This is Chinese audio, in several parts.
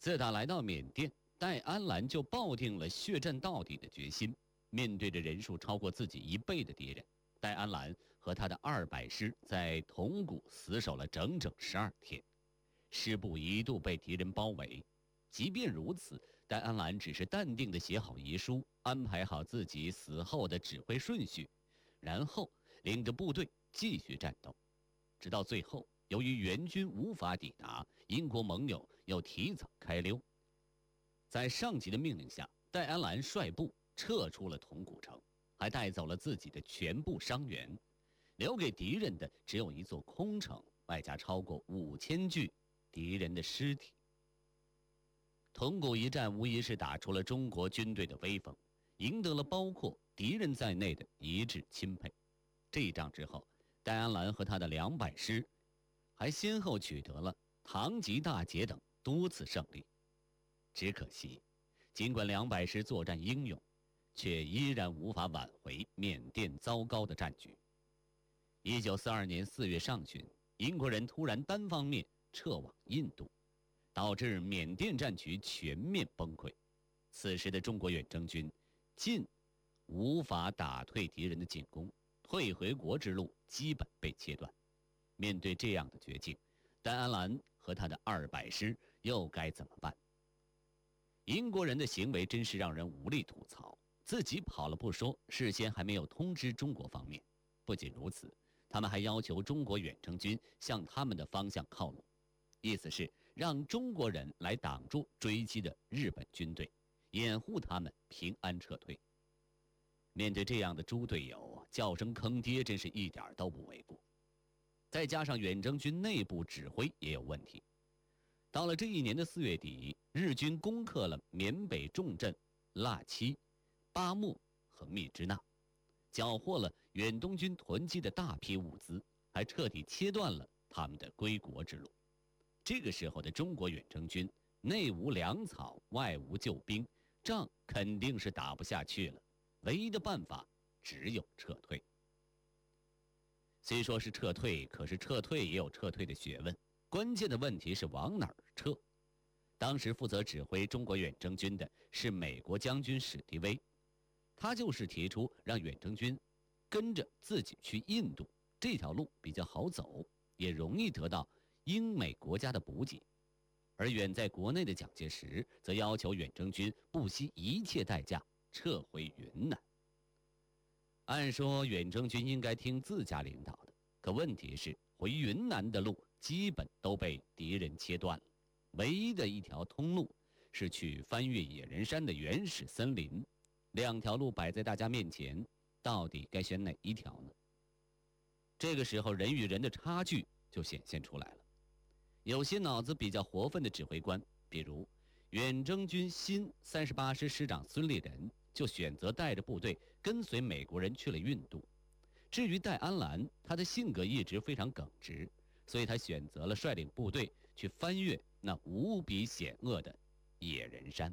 自打来到缅甸，戴安澜就抱定了血战到底的决心。面对着人数超过自己1倍的敌人，戴安澜和他的200师在铜鼓死守了整整12天，师部一度被敌人包围。即便如此，戴安澜只是淡定地写好遗书，安排好自己死后的指挥顺序，然后领着部队继续战斗，直到最后，由于援军无法抵达，英国盟友又提早开溜。在上级的命令下，戴安澜率部撤出了铜鼓城，还带走了自己的全部伤员，留给敌人的只有一座空城，外加超过5000具敌人的尸体。铜鼓一战无疑是打出了中国军队的威风，赢得了包括敌人在内的一致钦佩。这一仗之后，戴安澜和他的200师还先后取得了唐吉大捷等多次胜利。只可惜，尽管200师作战英勇，却依然无法挽回缅甸糟糕的战局。1942年4月上旬，英国人突然单方面撤往印度，导致缅甸战局全面崩溃。此时的中国远征军尽无法打退敌人的进攻，退回国之路基本被切断。面对这样的绝境，戴安澜和他的200师又该怎么办？英国人的行为真是让人无力吐槽，自己跑了不说，事先还没有通知中国方面。不仅如此，他们还要求中国远征军向他们的方向靠拢，意思是让中国人来挡住追击的日本军队，掩护他们平安撤退。面对这样的猪队友，叫声坑爹真是一点都不为过。再加上远征军内部指挥也有问题。到了这一年的4月底，日军攻克了缅北重镇腊七、巴木和密支那，缴获了远东军囤积的大批物资，还彻底切断了他们的归国之路。这个时候的中国远征军内无粮草，外无救兵，仗肯定是打不下去了，唯一的办法只有撤退。虽说是撤退，可是撤退也有撤退的学问，关键的问题是往哪儿撤。当时负责指挥中国远征军的是美国将军史迪威，他就是提出让远征军跟着自己去印度，这条路比较好走，也容易得到英美国家的补给。而远在国内的蒋介石则要求远征军不惜一切代价撤回云南。按说远征军应该听自家领导的，可问题是回云南的路基本都被敌人切断了，唯一的一条通路是去翻越野人山的原始森林。2条路摆在大家面前，到底该选哪一条呢？这个时候人与人的差距就显现出来了。有些脑子比较活泛的指挥官，比如远征军新38师师长孙立人，就选择带着部队跟随美国人去了印度。至于戴安澜，他的性格一直非常耿直，所以他选择了率领部队去翻越那无比险恶的野人山。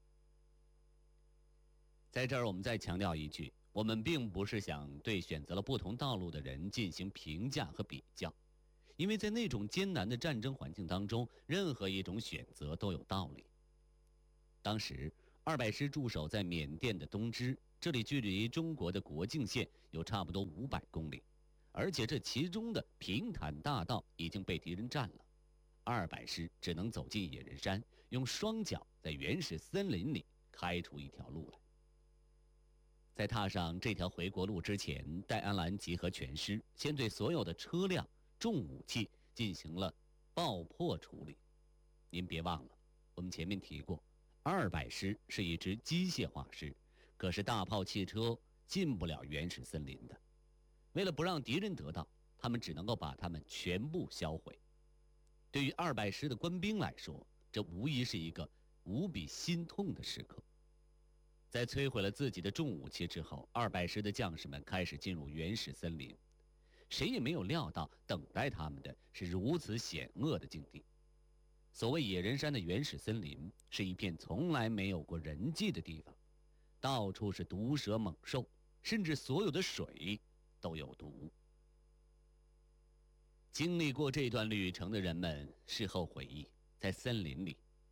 在这儿我们再强调一句，我们并不是想对选择了不同道路的人进行评价和比较，因为在那种艰难的战争环境当中，任何一种选择都有道理。当时200师驻守在缅甸的东支，这里距离中国的国境线有差不多500公里，而且这其中的平坦大道已经被敌人占了。200师只能走进野人山，用双脚在原始森林里开出一条路来。在踏上这条回国路之前，戴安澜集合全师，先对所有的车辆、重武器进行了爆破处理。您别忘了，我们前面提过，200师是一支机械化师，可是大炮汽车进不了原始森林的。为了不让敌人得到，他们只能够把他们全部销毁。对于200师的官兵来说，这无疑是一个无比心痛的时刻。在摧毁了自己的重武器之后，200师的将士们开始进入原始森林。谁也没有料到，等待他们的是如此险恶的境地。所谓野人山的原始森林，是一片从来没有过人迹的地方，到处是毒蛇猛兽，甚至所有的水都有毒。经历过这段旅程的人们事后回忆，在森林里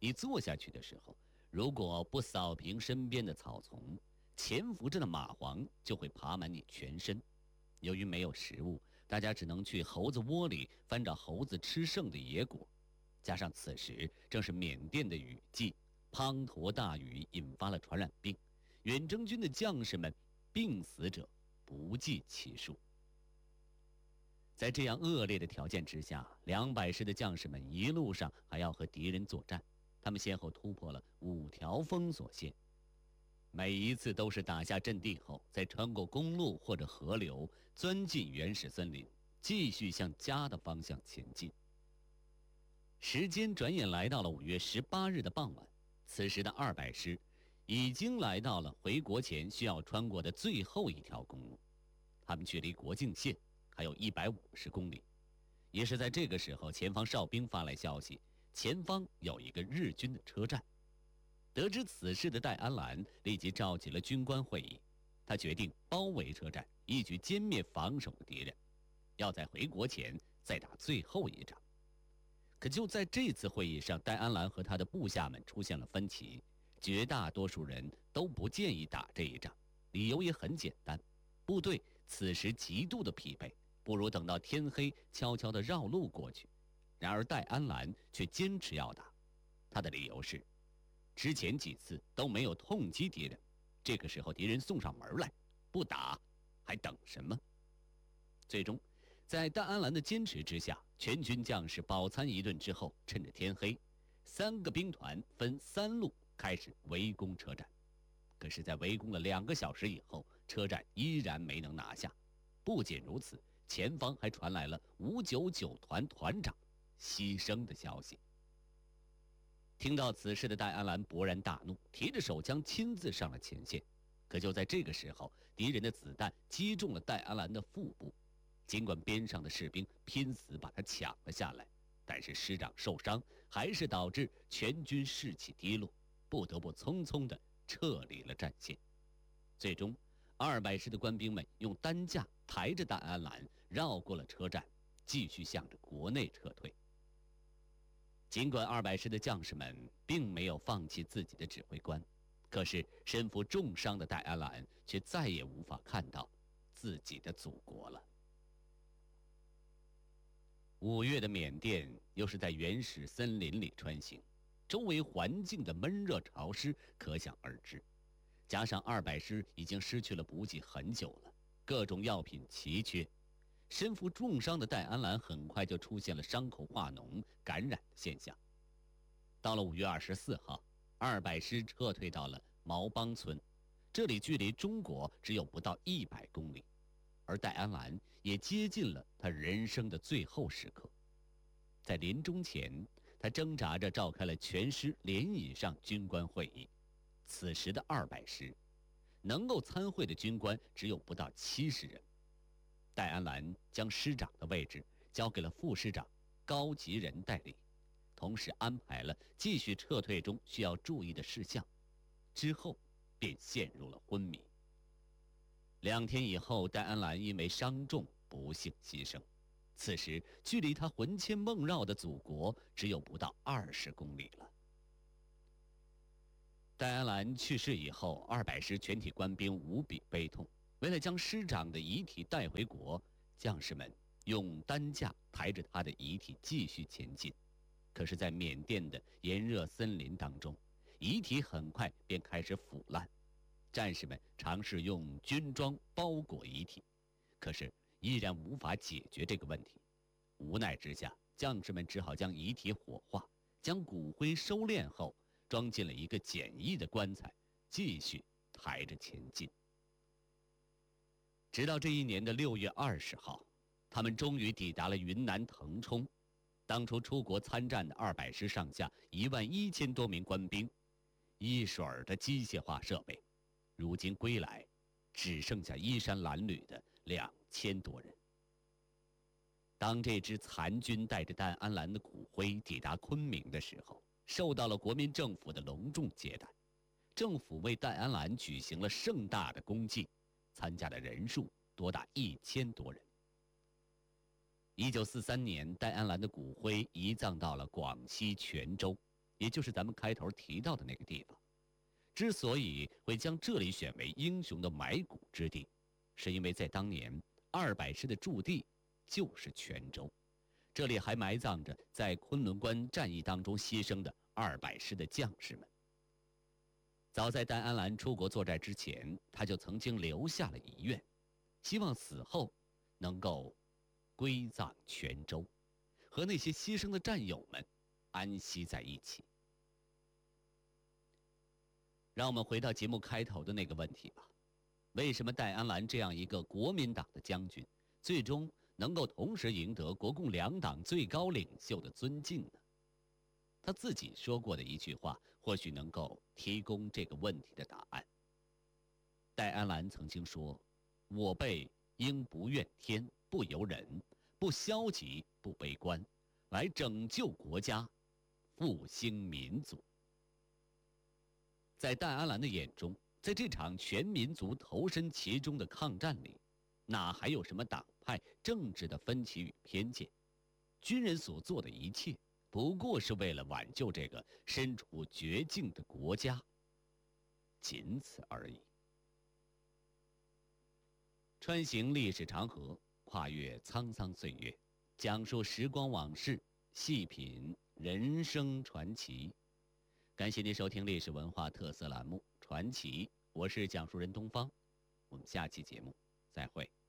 你坐下去的时候，如果不扫平身边的草丛，潜伏着的蚂蟥就会爬满你全身。由于没有食物，大家只能去猴子窝里翻找猴子吃剩的野果。加上此时正是缅甸的雨季，滂沱大雨引发了传染病，远征军的将士们病死者不计其数。在这样恶劣的条件之下，200师的将士们一路上还要和敌人作战。他们先后突破了5条封锁线，每一次都是打下阵地后，再穿过公路或者河流，钻进原始森林，继续向家的方向前进。时间转眼来到了5月18日的傍晚，此时的200师已经来到了回国前需要穿过的最后一条公路，他们距离国境线还有150公里。也是在这个时候，前方哨兵发来消息，前方有一个日军的车站。得知此事的戴安澜立即召集了军官会议，他决定包围车站，一举歼灭防守的敌人，要在回国前再打最后一仗。可就在这次会议上，戴安澜和他的部下们出现了分歧，绝大多数人都不建议打这一仗，理由也很简单，部队此时极度的疲惫，不如等到天黑悄悄地绕路过去。然而戴安澜却坚持要打，他的理由是，之前几次都没有痛击敌人，这个时候敌人送上门来，不打还等什么？最终在戴安澜的坚持之下，全军将士饱餐一顿之后，趁着天黑，3个兵团分3路开始围攻车站。可是在围攻了2个小时以后，车站依然没能拿下。不仅如此，前方还传来了599团团长牺牲的消息。听到此事的戴安澜勃然大怒，提着手枪亲自上了前线。可就在这个时候，敌人的子弹击中了戴安澜的腹部，尽管边上的士兵拼死把他抢了下来，但是师长受伤，还是导致全军士气低落，不得不匆匆地撤离了战线。最终200师的官兵们用担架抬着戴安澜绕过了车站，继续向着国内撤退。尽管200师的将士们并没有放弃自己的指挥官，可是身负重伤的戴安澜却再也无法看到自己的祖国了。5月的缅甸又是在原始森林里穿行，周围环境的闷热潮湿可想而知。加上200师已经失去了补给很久了，各种药品奇缺，身负重伤的戴安澜很快就出现了伤口化脓、感染的现象。到了5月24号，200师撤退到了毛邦村，这里距离中国只有不到100公里，而戴安澜也接近了他人生的最后时刻。在临终前，他挣扎着召开了全师连以上军官会议。此时的200师能够参会的军官只有不到70人。戴安澜将师长的位置交给了副师长高吉仁代理，同时安排了继续撤退中需要注意的事项，之后便陷入了昏迷。2天以后，戴安澜因为伤重不幸牺牲。此时距离他魂牵梦绕的祖国只有不到20公里了。戴安澜去世以后，200师全体官兵无比悲痛。为了将师长的遗体带回国，将士们用担架抬着他的遗体继续前进。可是在缅甸的炎热森林当中，遗体很快便开始腐烂。战士们尝试用军装包裹遗体，可是依然无法解决这个问题。无奈之下，将士们只好将遗体火化，将骨灰收敛后装进了一个简易的棺材，继续抬着前进。直到这一年的6月20号，他们终于抵达了云南腾冲。当初出国参战的200师上下11000多名官兵，一水儿的机械化设备，如今归来，只剩下衣衫褴褛的2000多人。当这支残军带着戴安澜的骨灰抵达昆明的时候，受到了国民政府的隆重接待。政府为戴安澜举行了盛大的公祭，参加的人数多达1000多人。1943年，戴安澜的骨灰移葬到了广西全州， 也就是咱们开头提到的那个地方。之所以会将这里选为英雄的埋骨之地，是因为在当年200师的驻地就是泉州，这里还埋葬着在昆仑关战役当中牺牲的200师的将士们。早在戴安澜出国作战之前，他就曾经留下了遗愿，希望死后能够归葬泉州，和那些牺牲的战友们安息在一起。让我们回到节目开头的那个问题吧：为什么戴安澜这样一个国民党的将军，最终能够同时赢得国共两党最高领袖的尊敬呢？他自己说过的一句话，或许能够提供这个问题的答案。戴安澜曾经说：“我辈应不怨天，不尤人，不消极，不悲观，来拯救国家，复兴民族。”在戴安澜的眼中，在这场全民族投身其中的抗战里，哪还有什么党派政治的分歧与偏见？军人所做的一切，不过是为了挽救这个身处绝境的国家，仅此而已。穿行历史长河，跨越沧桑岁月，讲述时光往事，细品人生传奇。感谢您收听历史文化特色栏目《传奇》，我是讲述人东方，我们下期节目再会。